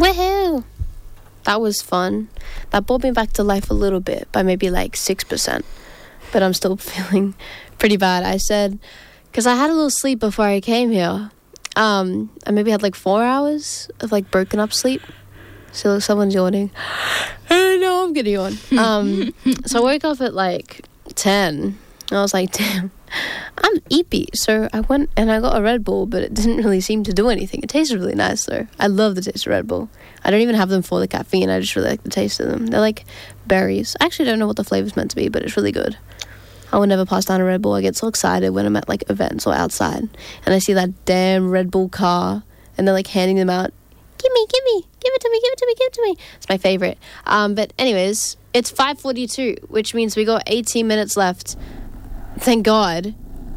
Woohoo! That was fun. That brought me back to life a little bit, by maybe like 6%. But I'm still feeling pretty bad. I said, because I had a little sleep before I came here. I maybe had like 4 hours of like broken up sleep. So someone's yawning. No, I'm gonna yawn. So I woke up at like 10. And I was like, damn, I'm eepy. So I went and I got a Red Bull, but it didn't really seem to do anything. It tasted really nice though. I love the taste of Red Bull. I don't even have them for the caffeine. I just really like the taste of them. They're like berries. I actually don't know what the flavor's meant to be, but it's really good. I will never pass down a Red Bull. I get so excited when I'm at like events or outside and I see that damn Red Bull car and they're like handing them out. Give it to me. It's my favorite. But anyways, it's 5:42, which means we got 18 minutes left. Thank God.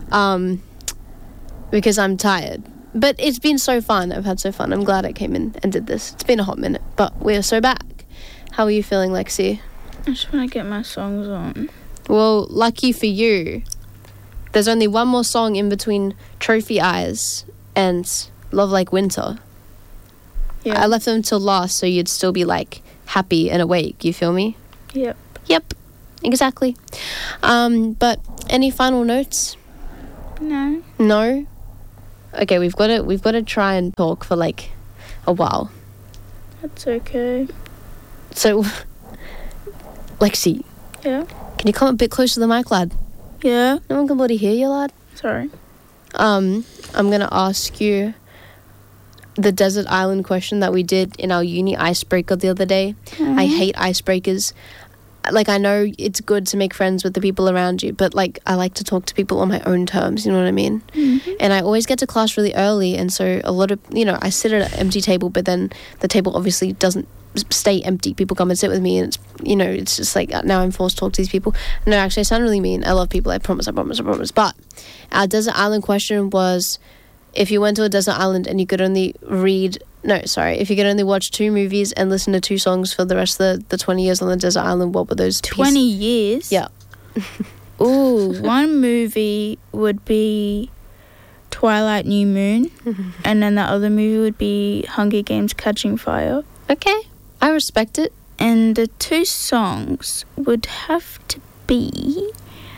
Because I'm tired. But it's been so fun. I've had so fun. I'm glad I came in and did this. It's been a hot minute, but we're so back. How are you feeling, Lexi? I just want to get my songs on. Well, lucky for you, there's only one more song in between Trophy Eyes and Love Like Winter. Yeah. I left them till last so you'd still be like happy and awake. You feel me? Yep. Exactly. But any final notes? No? Okay, we've got to try and talk for like a while. That's okay. So, Lexi. Yeah? Can you come a bit closer to the mic, lad? Yeah? No one can bloody hear you, lad. Sorry. I'm going to ask you the desert island question that we did in our uni icebreaker the other day. I hate icebreakers. Like, I know it's good to make friends with the people around you, but like, I like to talk to people on my own terms, you know what I mean? Mm-hmm. And I always get to class really early, and so a lot of, I sit at an empty table, but then the table obviously doesn't stay empty. People come and sit with me, and it's, it's just like, now I'm forced to talk to these people. No, actually, I sound really mean. I love people. I promise. But our desert island question was, if you went to a desert island and you could only if you could only watch 2 movies and listen to 2 songs for the rest of the 20 years on the desert island, what were those? 20 years? Yeah. Ooh, one movie would be Twilight New Moon, and then the other movie would be Hunger Games Catching Fire. Okay, I respect it. And the 2 songs would have to be...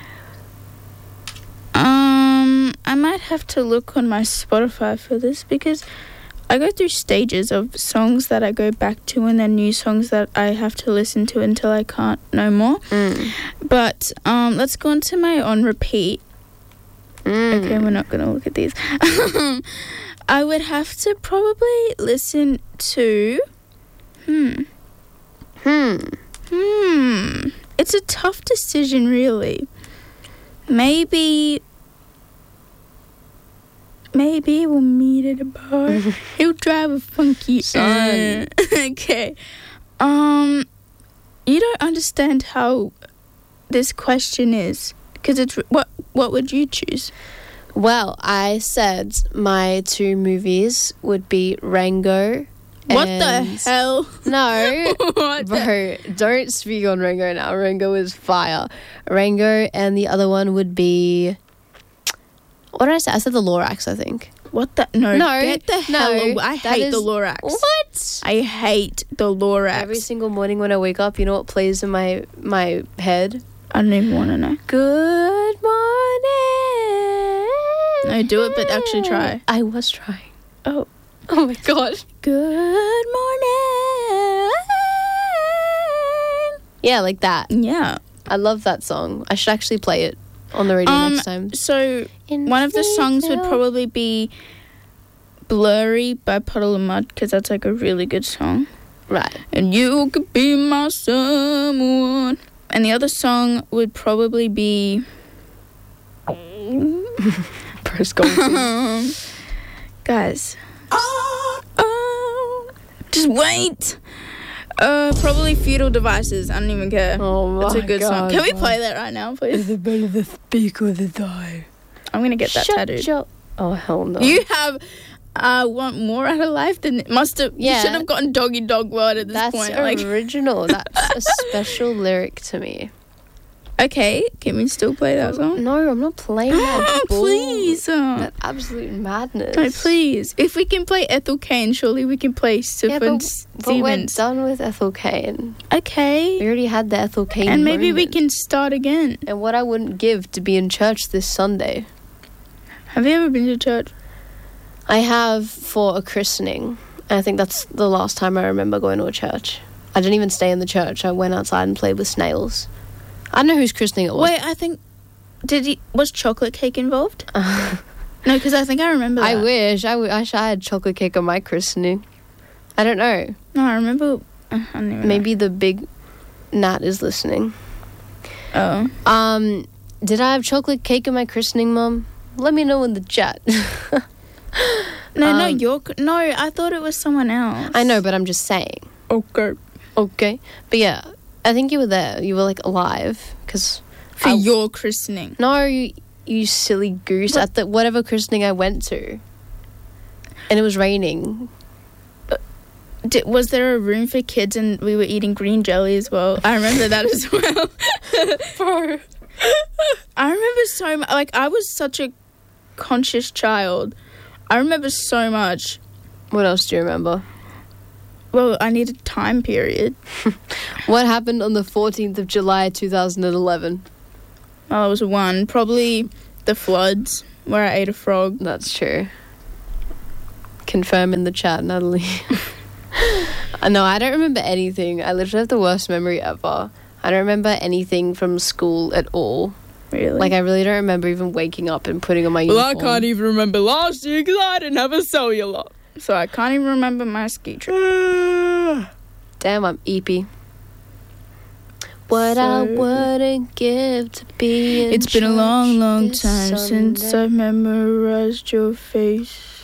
I might have to look on my Spotify for this because I go through stages of songs that I go back to and then new songs that I have to listen to until I can't no more. But let's go on to my on repeat. Okay, we're not going to look at these. I would have to probably listen to... It's a tough decision, really. Maybe we'll meet at a bar. He'll drive a funky son. Okay. You don't understand how this question is, because it's what would you choose? Well, I said my 2 movies would be Rango. What the hell? No. Bro, don't speak on Rango now. Rango is fire. Rango, and the other one would be... What did I say? I said the Lorax, I think. What the... No, get the hell away. I hate the Lorax. What? I hate the Lorax. Every single morning when I wake up, you know what plays in my head? I don't even want to know. Good morning. No, do it, but actually try. I was trying. Oh my God. Good morning. Yeah, like that. Yeah. I love that song. I should actually play it on the radio next time. So one of the songs would probably be Blurry by Puddle of Mud, because that's like a really good song. Right. And you could be my someone. And the other song would probably be... Bruce Golding. Guys. Just wait. Probably Feudal Devices. I don't even care. Oh my God. It's a good song. Can we play that right now, please? The better the speak or the die. I'm going to get that tattooed. Oh, hell no. You have want more out of life than you should have gotten Doggy Dog World at this point. That's original. That's a special lyric to me. Okay, can we still play that song? No, I'm not playing that. Please. That absolute madness. No, please. If we can play Ethel Cain, surely we can play Stephen but we're Stevens. done with Ethel Cain. Okay. We already had the Ethel Cain And maybe we moment. can start again. And what I wouldn't give to be in church this Sunday. Have you ever been to church? I have for a christening. I think that's the last time I remember going to a church. I didn't even stay in the church. I went outside and played with snails. I don't know whose christening it was. Wait, I think... Was chocolate cake involved? No, because I think I remember that. I wish. I wish I had chocolate cake on my christening. I don't know. No, I remember... I don't even Maybe the big Nat is listening. know. Oh. Did I have chocolate cake in my christening, Mum? Let me know in the chat. No, no, I thought it was someone else. I know, but I'm just saying. Okay. Okay. But yeah, I think you were there. You were like alive. Because For your christening. No, you silly goose. At the whatever christening I went to. And it was raining. Was there a room for kids and we were eating green jelly as well? I remember that as well. Bro. I remember so much. Like, I was such a conscious child. I remember so much. What else do you remember? Well, I need a time period. What happened on the 14th of July 2011? Well, I was one. Probably the floods where I ate a frog. That's true. Confirm in the chat, Natalie. No, I don't remember anything. I literally have the worst memory ever. I don't remember anything from school at all. Really? Like, I really don't remember even waking up and putting on my uniform. Well, I can't even remember last year because I didn't have a cellular. So I can't even remember my ski trip. Damn, I'm eepy. What I wouldn't give to be in It's been a long, long church time this since Sunday. I've memorized your face.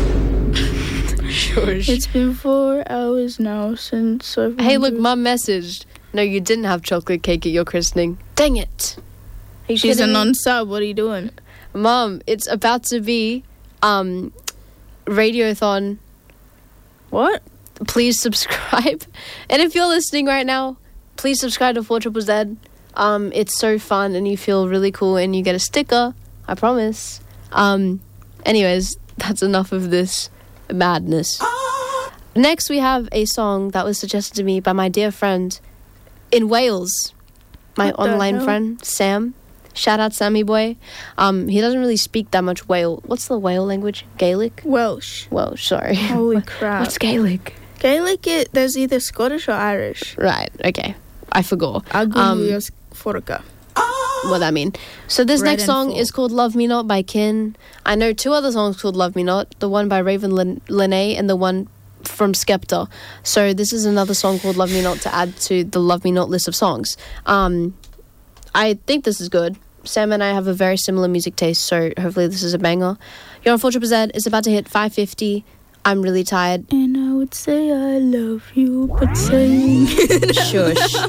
Shush. It's been 4 hours now since I've... Hey, look, Mum messaged. No, you didn't have chocolate cake at your christening. Dang it. Are you She's a kidding me? non-sub. What are you doing? Mum, it's about to be Radiothon. What? Please subscribe. And if you're listening right now, please subscribe to 4ZZZ. It's so fun and you feel really cool and you get a sticker. I promise. Anyways, that's enough of this madness. Next, we have a song that was suggested to me by my dear friend in Wales. My What the online hell? friend, Sam. Shout out Sammy boy. He doesn't really speak that much Wales. What's the Wales language? Gaelic? Welsh. Welsh, sorry. Holy crap. What's Gaelic? Gaelic, there's either Scottish or Irish. Right, okay. I forgot. I'll give you Forca. What that mean? So this Red next and song full. is called Love Me Not by Kin. I know 2 other songs called Love Me Not. The one by Raven Lene and the one from Skepta. So this is another song called Love Me Not to add to the Love Me Not list of songs. I think this is good. Sam and I have a very similar music taste, so hopefully this is a banger. You're on 4ZZZ. It's about to hit 5:50. I'm really tired. And I would say I love you, but saying... Shush.